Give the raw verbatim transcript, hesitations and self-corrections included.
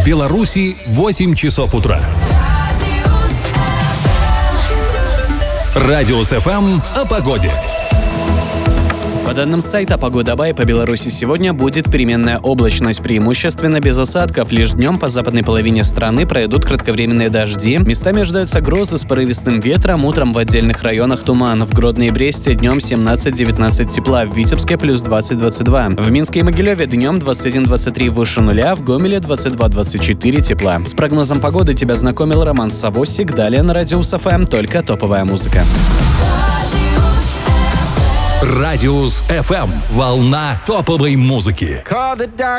Беларуси восемь часов утра. Радиус эф эм о погоде. По данным сайта Погода.бай, по Беларуси сегодня будет переменная облачность, преимущественно без осадков. Лишь днем по западной половине страны пройдут кратковременные дожди. Местами ожидаются грозы с порывистым ветром, утром в отдельных районах туман. В Гродно и Бресте днем семнадцать-девятнадцать тепла, в Витебске плюс двадцать-двадцать два. В Минске и Могилеве днем двадцать один двадцать три выше нуля, в Гомеле двадцать два двадцать четыре тепла. С прогнозом погоды тебя знакомил Роман Савосик. Далее на Радиус эф эм только топовая музыка. Радиус эф эм. Волна топовой музыки.